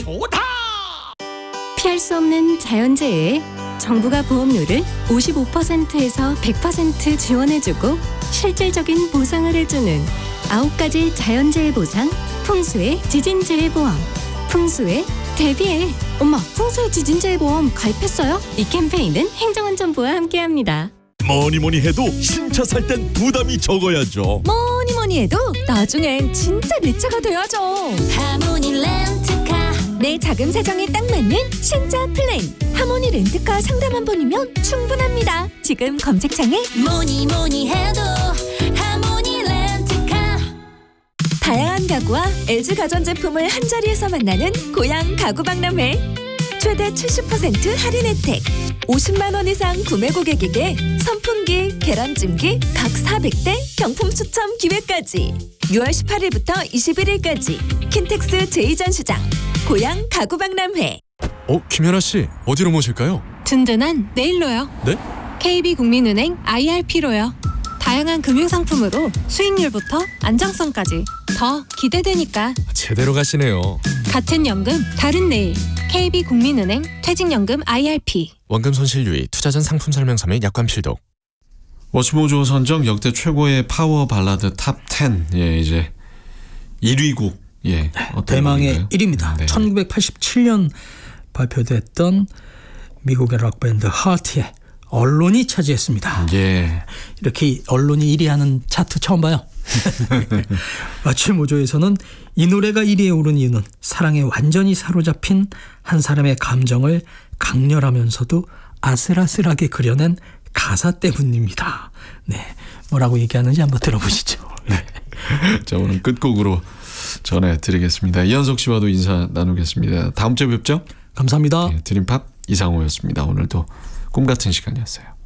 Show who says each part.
Speaker 1: 좋다.
Speaker 2: 피할 수 없는 자연재해에 정부가 보험료를 55%에서 100% 지원해주고 실질적인 보상을 해주는 9가지 자연재해 보상 풍수의 지진재해보험. 풍수에 대비해. 엄마, 풍수의 지진재해보험 가입했어요? 이 캠페인은 행정안전부와 함께합니다.
Speaker 3: 뭐니 해도 신차 살 땐 부담이 적어야죠.
Speaker 2: 뭐니 해도 나중엔 진짜 내 차가 돼야죠.
Speaker 4: 하모니 렌트카.
Speaker 2: 내 자금 사정에 딱 맞는 신차 플랜. 하모니 렌트카 상담 한 번이면 충분합니다. 지금 검색창에
Speaker 4: 뭐니 해도 하모니 렌트카.
Speaker 2: 다양한 가구와 LG 가전제품을 한자리에서 만나는 고양 가구박람회. 최대 70% 할인 혜택. 50만 원 이상 구매 고객에게 선풍기, 계란찜기 각 400대 경품 추첨 기회까지. 6월 18일부터 21일까지 킨텍스 제2전시장 고양 가구박람회.
Speaker 5: 김연아 씨, 어디로 모실까요?
Speaker 2: 든든한 내일로요.
Speaker 5: 네?
Speaker 2: KB국민은행 IRP로요. 다양한 금융상품으로 수익률부터 안정성까지 더 기대되니까.
Speaker 5: 제대로 가시네요.
Speaker 2: 같은 연금 다른 내일. KB국민은행 퇴직연금 IRP.
Speaker 5: 원금 손실 유의, 투자 전 상품 설명서 및 약관 필독.
Speaker 6: 워치모조 선정 역대 최고의 파워 발라드 탑 10. 예, 이제 1위 곡. 예.
Speaker 1: 대망의 1위입니다.
Speaker 6: 네.
Speaker 1: 1987년 발표됐던 미국의 록밴드 하트의 언론이 차지했습니다.
Speaker 6: 예.
Speaker 1: 이렇게 언론이 1위 하는 차트 처음 봐요. 워치모조에서는 이 노래가 1위에 오른 이유는 사랑에 완전히 사로잡힌 한 사람의 감정을 강렬하면서도 아슬아슬하게 그려낸 가사 때문입니다. 네, 뭐라고 얘기하는지 한번 들어보시죠. 네.
Speaker 6: 자, 오늘 끝곡으로 전해드리겠습니다. 이현석 씨와도 인사 나누겠습니다. 다음 주에 뵙죠.
Speaker 1: 감사합니다.
Speaker 6: 드림팝 이상호였습니다. 오늘도 꿈 같은 시간이었어요.